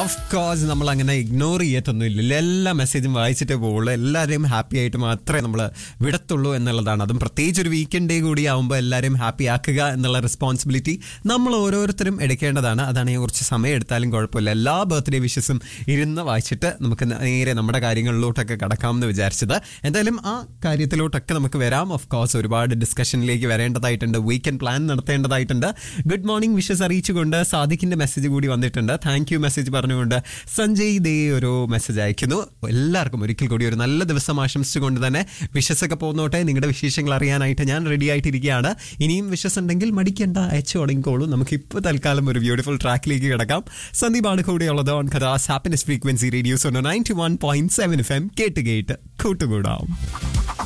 Of course നമ്മൾ അങ്ങനെ ignore ചെയ്യത്തൊന്നുമില്ല. എല്ലാ മെസ്സേജും വായിച്ചിട്ടേ പോവുള്ളൂ. എല്ലാവരെയും ഹാപ്പി ആയിട്ട് മാത്രമേ നമ്മൾ വിടത്തുള്ളൂ എന്നുള്ളതാണ്. അതും പ്രത്യേകിച്ച് ഒരു വീക്കെൻഡ് ഡേ കൂടി ആകുമ്പോൾ എല്ലാവരെയും ഹാപ്പി ആക്കുക എന്നുള്ള റെസ്പോൺസിബിലിറ്റി നമ്മൾ ഓരോരുത്തരും എടുക്കേണ്ടതാണ്. അതാണെങ്കിൽ കുറച്ച് സമയം എടുത്താലും കുഴപ്പമില്ല. എല്ലാ ബർത്ത്ഡേ വിഷസും ഇരുന്ന് വായിച്ചിട്ട് നമുക്ക് നേരെ നമ്മുടെ കാര്യങ്ങളിലോട്ടൊക്കെ കടക്കാമെന്ന് വിചാരിച്ചത്. എന്തായാലും ആ കാര്യത്തിലോട്ടൊക്കെ നമുക്ക് വരാം. ഓഫ് കോഴ്സ് ഒരുപാട് ഡിസ്കഷനിലേക്ക് വരേണ്ടതായിട്ടുണ്ട്. Weekend plan നടത്തേണ്ടതായിട്ടുണ്ട്. Good morning wishes അറിയിച്ചുകൊണ്ട് സാദിഖിന്റെ മെസ്സേജ് കൂടി വന്നിട്ടുണ്ട്. താങ്ക് യു മെസ്സേജ് പറഞ്ഞുകൊണ്ട് സഞ്ജയ് ദേ ഒരു മെസ്സേജ് അയക്കുന്നു. എല്ലാവർക്കും ഒരിക്കൽ കൂടി ഒരു നല്ല ദിവസം ആശംസിച്ചുകൊണ്ട് തന്നെ വിഷസൊക്കെ പോന്നോട്ടെ. നിങ്ങളുടെ വിശേഷങ്ങൾ അറിയാനായിട്ട് ഞാൻ റെഡി ആയിട്ടിരിക്കുകയാണ്. ഇനിയും വിഷസ് ഉണ്ടെങ്കിൽ മടിക്കേണ്ട, അയച്ചു തുടങ്ങിക്കോളൂ. നമുക്കിപ്പോൾ തൽക്കാലം ഒരു ബ്യൂട്ടിഫുൾ ട്രാക്കിലേക്ക് കിടക്കാം. സന്ദീപാണ് കൂടെയുള്ളത് on കഥാസ് happiness frequency radio 91.7 FM. കേട്ട് കൂട്ടുകൂടാം.